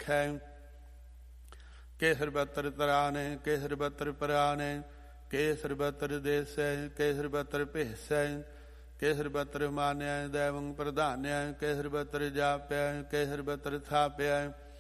ਰਖੈ। ਕੇਸਰ ਬਤਰ ਤਰਾਨੇ ਕੇਸਰ ਬਤਰ ਪਰਾਨੇ ਕੇਸਰ ਬਤਰ ਦੇਸੈ ਕੇਸਰ ਬਤਰ ਭੇਸੈ ਕੇਸਰ ਬਤਰ ਮਾਨਿਆ ਦੈਵੰ ਪ੍ਰਧਾਨਿਆ ਕੇਸਰ ਬਤਰ ਜਾਪਿਆ ਕੇਸਰ ਬਤਰ ਥਾਪਿਆ